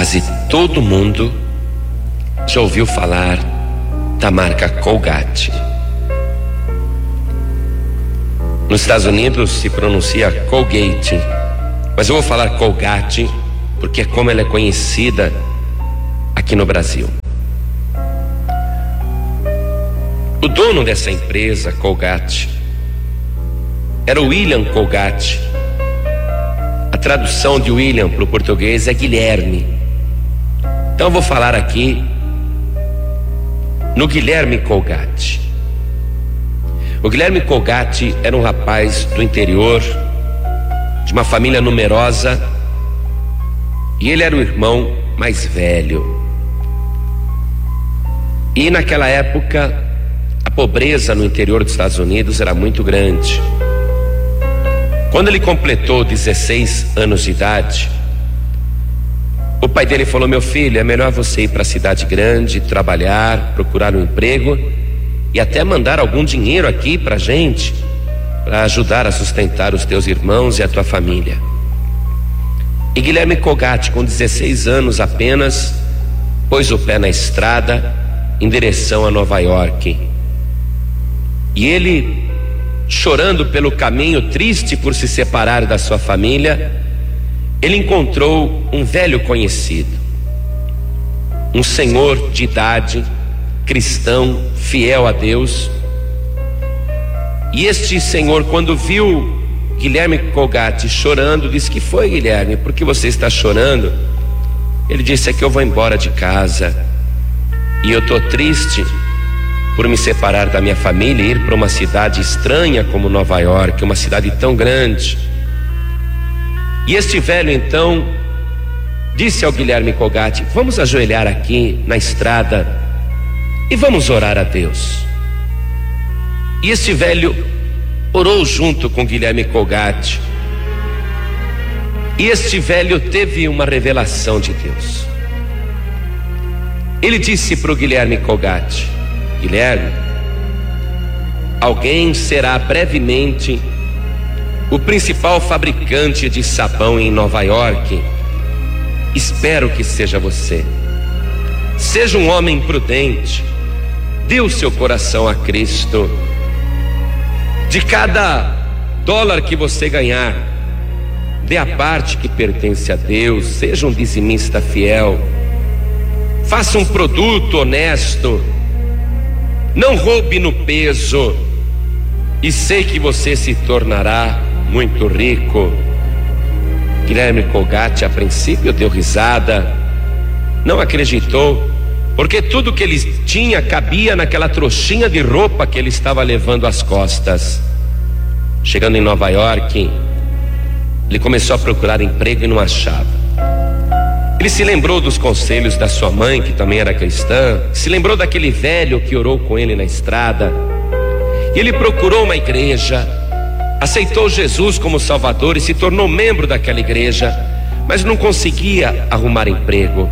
Quase todo mundo já ouviu falar da marca Colgate. Nos Estados Unidos se pronuncia Colgate, mas eu vou falar Colgate porque é como ela é conhecida aqui no Brasil. O dono dessa empresa, Colgate, era o William Colgate. A tradução de William para o português é Guilherme. Então eu vou falar aqui no Guilherme Colgate. O Guilherme Colgate era um rapaz do interior, de uma família numerosa, e ele era o irmão mais velho. E naquela época, a pobreza no interior dos Estados Unidos era muito grande. Quando ele completou 16 anos de idade, o pai dele falou: meu filho, é melhor você ir para a cidade grande, trabalhar, procurar um emprego e até mandar algum dinheiro aqui para a gente, para ajudar a sustentar os teus irmãos e a tua família. E Guilherme Colgate, com 16 anos apenas, pôs o pé na estrada em direção a Nova York. E ele, chorando pelo caminho, triste por se separar da sua família, ele encontrou um velho conhecido, um senhor de idade, cristão, fiel a Deus. E este senhor, quando viu Guilherme Colgate chorando, disse: que foi, Guilherme? Por que você está chorando? Ele disse: é que eu vou embora de casa e eu estou triste por me separar da minha família e ir para uma cidade estranha como Nova York, uma cidade tão grande. E este velho então disse ao Guilherme Colgate: vamos ajoelhar aqui na estrada e vamos orar a Deus. E este velho orou junto com Guilherme Colgate. E este velho teve uma revelação de Deus. Ele disse para o Guilherme Colgate: Guilherme, alguém será brevemente o principal fabricante de sabão em Nova York. Espero que seja você. Seja um homem prudente, dê o seu coração a Cristo. De cada dólar que você ganhar, dê a parte que pertence a Deus. Seja um dizimista fiel. Faça um produto honesto. Não roube no peso, e sei que você se tornará muito rico. Guilherme Colgate, a princípio, deu risada, não acreditou, porque tudo que ele tinha cabia naquela trouxinha de roupa que ele estava levando às costas. Chegando em Nova York, ele começou a procurar emprego e não achava. Ele se lembrou dos conselhos da sua mãe, que também era cristã, se lembrou daquele velho que orou com ele na estrada, e ele procurou uma igreja, aceitou Jesus como Salvador e se tornou membro daquela igreja, mas não conseguia arrumar emprego.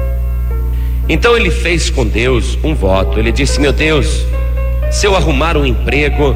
Então ele fez com Deus um voto. Ele disse: meu Deus, se eu arrumar um emprego,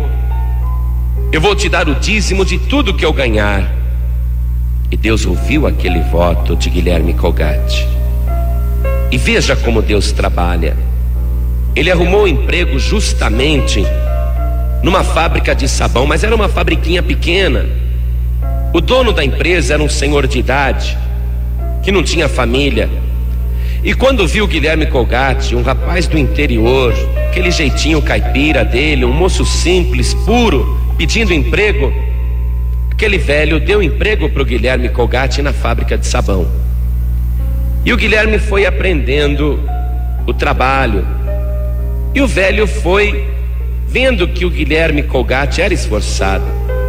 eu vou te dar o dízimo de tudo que eu ganhar. E Deus ouviu aquele voto de Guilherme Colgate. E veja como Deus trabalha. Ele arrumou um emprego justamente numa fábrica de sabão, mas era uma fabriquinha pequena. O dono da empresa era um senhor de idade, que não tinha família. E quando viu Guilherme Colgate, um rapaz do interior, aquele jeitinho caipira dele, um moço simples, puro, pedindo emprego, aquele velho deu emprego para o Guilherme Colgate na fábrica de sabão. E o Guilherme foi aprendendo o trabalho. E o velho foi vendo que o Guilherme Colgate era esforçado.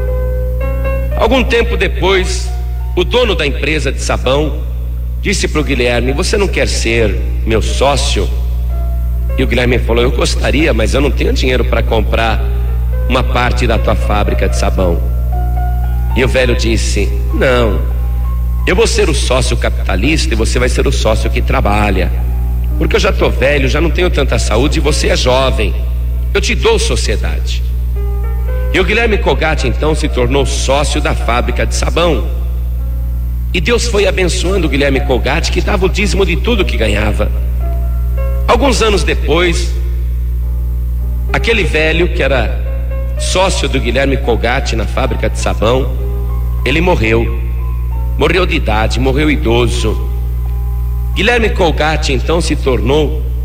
Algum tempo depois, o dono da empresa de sabão disse para o Guilherme: você não quer ser meu sócio? E o Guilherme falou: eu gostaria, mas eu não tenho dinheiro para comprar uma parte da tua fábrica de sabão. E o velho disse: não, eu vou ser o sócio capitalista e você vai ser o sócio que trabalha, porque eu já estou velho, já não tenho tanta saúde e você é jovem, eu te dou sociedade. E o Guilherme Colgate então se tornou sócio da fábrica de sabão. E Deus foi abençoando o Guilherme Colgatti, que dava o dízimo de tudo que ganhava. Alguns anos depois, aquele velho que era sócio do Guilherme Colgatti na fábrica de sabão, ele morreu de idade, morreu idoso. Guilherme Colgatti então se tornou